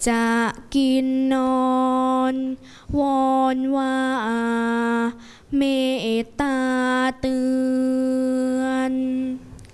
จะกินนอนวอนว่าเมตตาเตื